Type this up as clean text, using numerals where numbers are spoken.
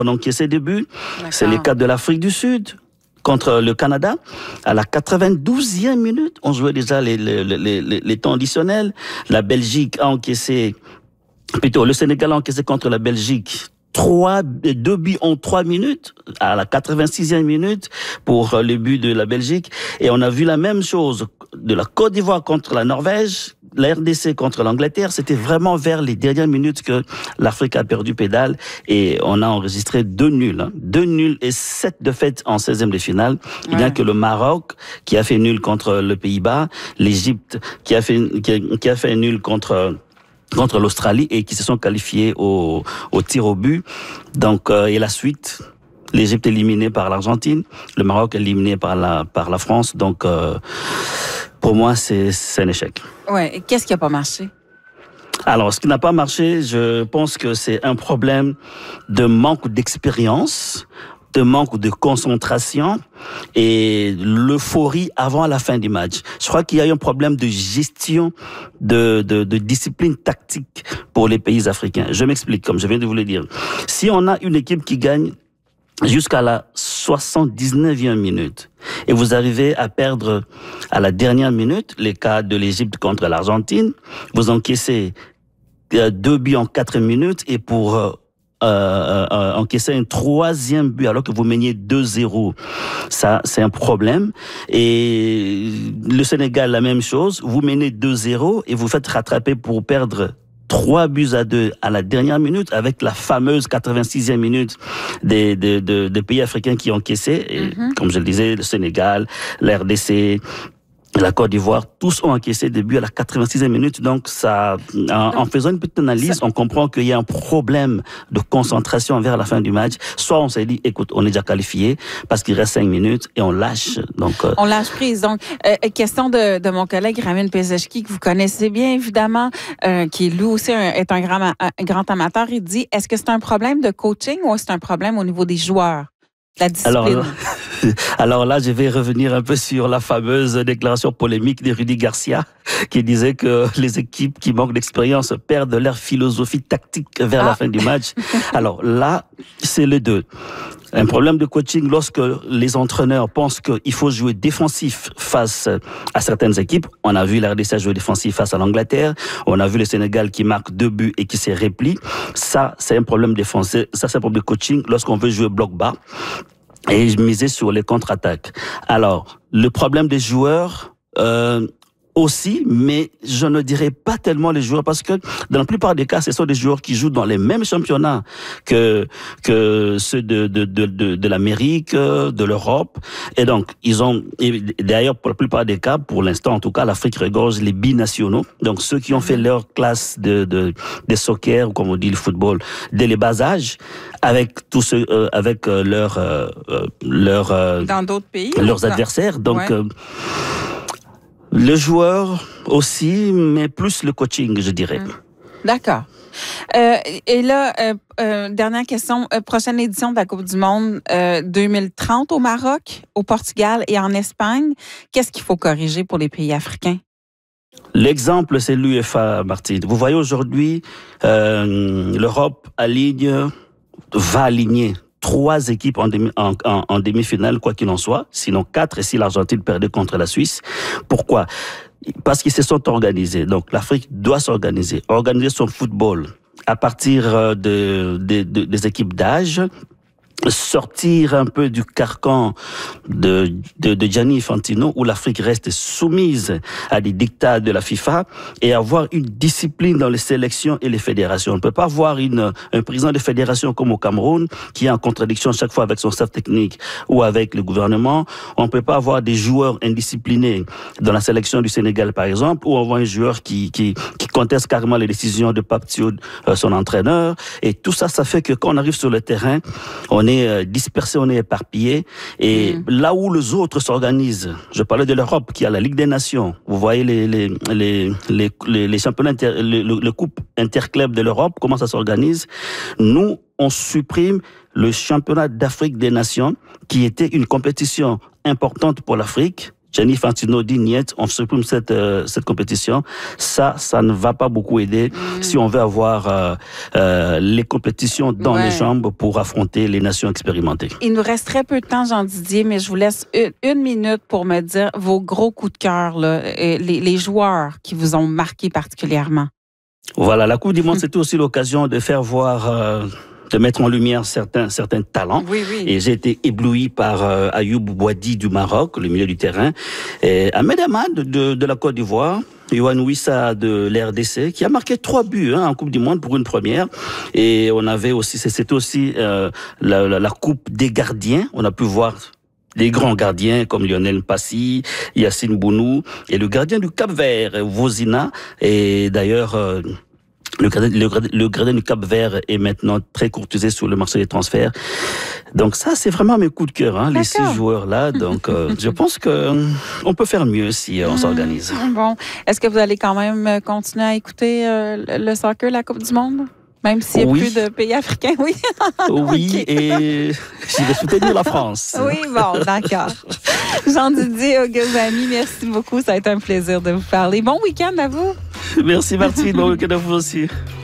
On a encaissé des buts. C'est le cas de l'Afrique du Sud contre le Canada. À la 92e minute, on jouait déjà les temps additionnels. La Belgique a encaissé, plutôt le Sénégal a encaissé contre la Belgique 2 buts en 3 minutes, à la 86e minute pour le but de la Belgique. Et on a vu la même chose de la Côte d'Ivoire contre la Norvège, la RDC contre l'Angleterre. C'était vraiment vers les dernières minutes que l'Afrique a perdu pédale et on a enregistré 2 nuls. 2 nuls et 7 défaites en 16e de finale. Ouais. Bien que le Maroc, qui a fait nul contre le Pays-Bas, l'Égypte, qui a fait nul contre l'Australie et qui se sont qualifiés au tir au but. Donc, et la suite, l'Égypte éliminée par l'Argentine, le Maroc éliminé par la France. Donc, pour moi, c'est un échec. Ouais. Et qu'est-ce qui n'a pas marché? Alors, ce qui n'a pas marché, je pense que c'est un problème de manque d'expérience, de manque de concentration et l'euphorie avant la fin du match. Je crois qu'il y a eu un problème de gestion de discipline tactique pour les pays africains. Je m'explique, comme je viens de vous le dire. Si on a une équipe qui gagne jusqu'à la 79e minute et vous arrivez à perdre à la dernière minute, les cas de l'Égypte contre l'Argentine, vous encaissez 2 buts en 4 minutes et pour encaisser un 3e but alors que vous meniez 2-0. Ça, c'est un problème. Et le Sénégal, la même chose. Vous menez 2-0 et vous faites rattraper pour perdre 3-2 à la dernière minute avec la fameuse 86e minute des pays africains qui ont encaissé. Et, comme je le disais, le Sénégal, la RDC, la Côte d'Ivoire, tous ont encaissé des buts à la 86e minute. Donc, ça, en faisant une petite analyse, on comprend qu'il y a un problème de concentration vers la fin du match. Soit on s'est dit, écoute, on est déjà qualifié parce qu'il reste 5 minutes et on lâche. Donc, on lâche prise. Donc, question de mon collègue Ramin Pezeshki, que vous connaissez bien, évidemment, qui lui aussi est un grand amateur. Il dit, est-ce que c'est un problème de coaching ou c'est un problème au niveau des joueurs? La discipline. Alors là, je vais revenir un peu sur la fameuse déclaration polémique de Rudy Garcia qui disait que les équipes qui manquent d'expérience perdent leur philosophie tactique vers la fin du match. Alors là, c'est les deux. Un problème de coaching lorsque les entraîneurs pensent qu'il faut jouer défensif face à certaines équipes. On a vu la RDC jouer défensif face à l'Angleterre. On a vu le Sénégal qui marque 2 buts et qui se replie. Ça, c'est un problème défensif. Ça, c'est un problème de coaching lorsqu'on veut jouer bloc bas. Et je misais sur les contre-attaques. Alors, le problème des joueurs, aussi, mais je ne dirais pas tellement les joueurs parce que dans la plupart des cas, ce sont des joueurs qui jouent dans les mêmes championnats que ceux de l'Amérique, de l'Europe. Et donc, d'ailleurs, pour la plupart des cas, pour l'instant, en tout cas, l'Afrique regorge les binationaux. Donc, ceux qui ont fait leur classe de soccer, ou comme on dit le football, dès les bas âges, avec tous ceux, avec dans d'autres pays, leurs adversaires. Donc, le joueur aussi, mais plus le coaching, je dirais. D'accord. Et là, dernière question. Prochaine édition de la Coupe du Monde 2030 au Maroc, au Portugal et en Espagne. Qu'est-ce qu'il faut corriger pour les pays africains? L'exemple, c'est l'UEFA, Martine. Vous voyez aujourd'hui, l'Europe va aligner 3 équipes en demi-finale, quoi qu'il en soit, sinon 4 et si l'Argentine perdait contre la Suisse. Pourquoi? Parce qu'ils se sont organisés. Donc l'Afrique doit organiser son football à partir des équipes d'âge, sortir un peu du carcan de Gianni Infantino où l'Afrique reste soumise à des dictats de la FIFA et avoir une discipline dans les sélections et les fédérations. On ne peut pas avoir un président de fédération comme au Cameroun qui est en contradiction chaque fois avec son staff technique ou avec le gouvernement. On ne peut pas avoir des joueurs indisciplinés dans la sélection du Sénégal par exemple, où on voit un joueur qui conteste carrément les décisions de Pape Thiaw, son entraîneur. Et tout ça, ça fait que quand on arrive sur le terrain, on est dispersé, on est éparpillé. Et là où les autres s'organisent, je parlais de l'Europe qui a la Ligue des Nations. Vous voyez les championnats, le coupe interclub de l'Europe, comment ça s'organise. Nous, on supprime le championnat d'Afrique des Nations qui était une compétition importante pour l'Afrique. Gianni Infantino dit niet, on supprime cette compétition. Ça ne va pas beaucoup aider si on veut avoir les compétitions dans les jambes pour affronter les nations expérimentées. Il nous reste très peu de temps, Jean-Didier, mais je vous laisse une minute pour me dire vos gros coups de cœur, là, les joueurs qui vous ont marqué particulièrement. Voilà, la Coupe du Monde, c'était aussi l'occasion de faire voir... de mettre en lumière certains talents. Oui, oui. Et j'ai été ébloui par Ayoub Bouadi du Maroc, le milieu du terrain, et Ahmed Ahmad de la Côte d'Ivoire, Yohan Wissa de l'RDC, qui a marqué 3 buts en Coupe du Monde pour une première. Et on avait aussi, c'était aussi la Coupe des gardiens. On a pu voir les grands gardiens comme Lionel Passy, Yacine Bounou, et le gardien du Cap-Vert, Vozina, et d'ailleurs... Le gradin du Cap-Vert est maintenant très courtisé sur le marché des transferts. Donc ça, c'est vraiment mes coups de cœur, les 6 joueurs-là. Donc je pense qu'on peut faire mieux si on s'organise. Bon. Est-ce que vous allez quand même continuer à écouter le soccer, la Coupe du Monde? Même s'il n'y a plus de pays africains, oui. Oui, et je vais soutenir la France. Oui, bon, d'accord. Jean-Didier Oguzani, merci beaucoup. Ça a été un plaisir de vous parler. Bon week-end à vous. Merci Martine, bon week-end à vous aussi.